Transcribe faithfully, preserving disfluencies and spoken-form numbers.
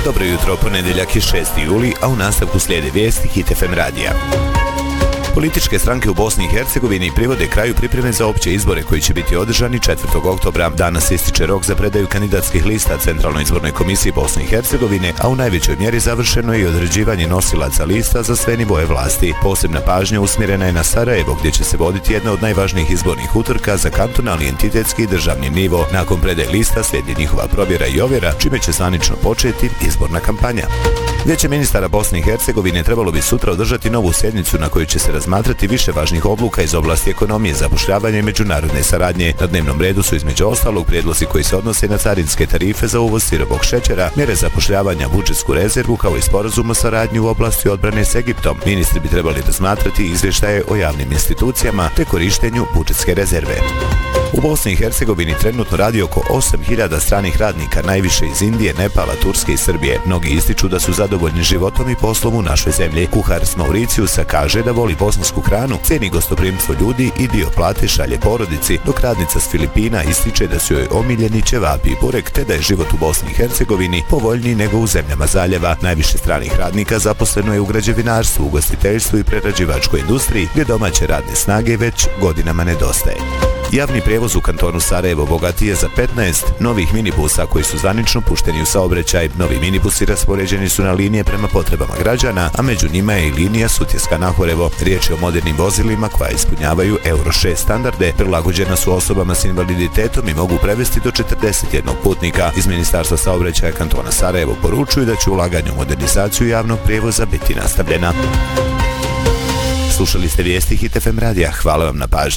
Dobro jutro, ponedjeljak je šesti juli, a u nastavku slijede vijesti Hit F M radija. Političke stranke u Bosni i Hercegovini privode kraju pripreme za opće izbore koji će biti održani četvrtog oktobra. Danas ističe rok za predaju kandidatskih lista Centralnoj izbornoj komisiji Bosne i Hercegovine, a u najvećoj mjeri završeno je i određivanje nosilaca lista za sve nivoje vlasti. Posebna pažnja usmjerena je na Sarajevo, gdje će se voditi jedna od najvažnijih izbornih utrka za kantonalni, entitetski i državni nivo. Nakon predaje lista slijedi njihova provjera i ovjera, čime će zvanično početi izborna kampanja. Vijeće ministara Bosne i Hercegovine trebalo bi sutra održati novu sjednicu na kojoj će se razmatrati više važnih odluka iz oblasti ekonomije, zapošljavanja i međunarodne saradnje. Na dnevnom redu su između ostalog prijedlozi koji se odnose na carinske tarife za uvoz sirovog šećera, mjere zapošljavanja, budžetsku rezervu kao i sporazum o saradnji u oblasti odbrane s Egiptom. Ministri bi trebali razmatrati izvještaje o javnim institucijama te korištenju budžetske rezerve. U Bosni i Hercegovini trenutno radi oko osam hiljada stranih radnika, najviše iz Indije, Nepala, Turske i Srbije. Mnogi ističu da su zadovoljni životom i poslom u našoj zemlji. Kuhar s Mauricijusa kaže da voli bosansku hranu, cijeni gostoprimstvo ljudi i dio plate šalje porodici, dok radnica s Filipina ističe da su joj omiljeni ćevapi i burek, te da je život u Bosni i Hercegovini povoljniji nego u zemljama zaljeva. Najviše stranih radnika zaposleno je u građevinarstvu, ugostiteljstvu i prerađivačkoj industriji, gdje domaće radne snage već godinama nedostaje. Javni prijevoz u kantonu Sarajevo bogati je za petnaest novih minibusa koji su zvanično pušteni u saobraćaj. Novi minibusi raspoređeni su na linije prema potrebama građana, a među njima je i linija Sutjeska-Nahorevo. Riječ je o modernim vozilima koja ispunjavaju Euro šest standarde, prilagođena su osobama s invaliditetom i mogu prevesti do četrdeset jednog putnika. Iz Ministarstva saobraćaja kantona Sarajevo poručuju da će ulaganje u modernizaciju javnog prijevoza biti nastavljena. Slušali ste vijesti Hit F M radija. Hvala vam na pažnji.